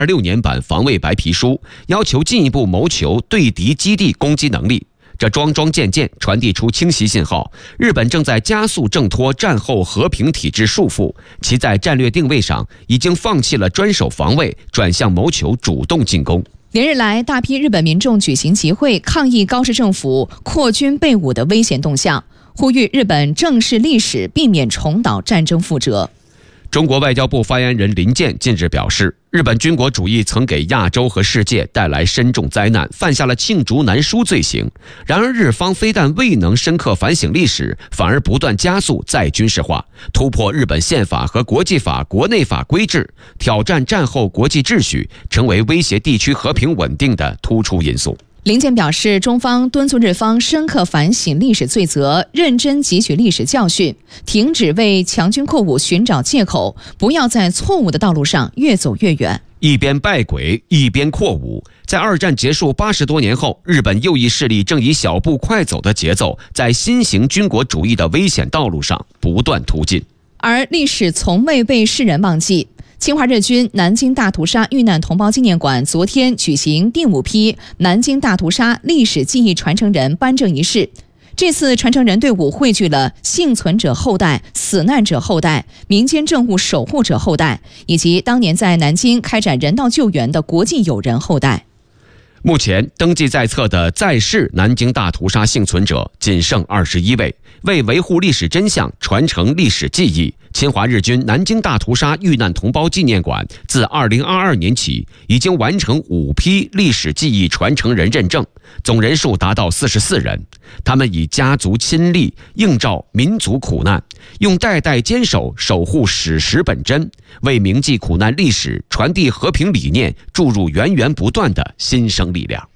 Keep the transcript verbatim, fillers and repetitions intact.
二六年版防卫白皮书，要求进一步谋求对敌基地攻击能力。这桩桩件件传递出清晰信号，日本正在加速挣脱战后和平体制束缚，其在战略定位上已经放弃了专守防卫，转向谋求主动进攻。 连日来，大批日本民众举行集会，抗议高市政府扩军备武的危险动向，呼吁日本正视历史，避免重蹈战争覆辙。 中国外交部发言人林健近日表示，日本军国主义曾给亚洲和世界带来深重灾难，犯下了罄竹难书罪行。然而，日方非但未能深刻反省历史，反而不断加速再军事化，突破日本宪法和国际法、国内法规制，挑战战后国际秩序，成为威胁地区和平稳定的突出因素。 林健表示，中方敦促日方深刻反省历史罪责，认真汲取历史教训，停止为强军扩武寻找借口，不要在错误的道路上越走越远。 一边败轨，一边扩武。在二战结束八十多年后，日本右翼势力正以小步快走的节奏，在新型军国主义的危险道路上不断突进。 而历史从未被世人忘记。侵华日军南京大屠杀遇难同胞纪念馆昨天举行第五批南京大屠杀历史记忆传承人颁证仪式。这次传承人队伍汇聚了幸存者后代、死难者后代、民间政务守护者后代，以及当年在南京开展人道救援的国际友人后代。 目前登记在册的在世南京大屠杀幸存者仅剩二十一位。为维护历史真相、传承历史记忆，侵华日军南京大屠杀遇难同胞纪念馆自二零二二年起已经完成五批历史记忆传承人认证，总人数达到四十四人。他们以家族亲历映照民族苦难，用代代坚守守护史实本真，为铭记苦难历史、传递和平理念注入源源不断的新生力量。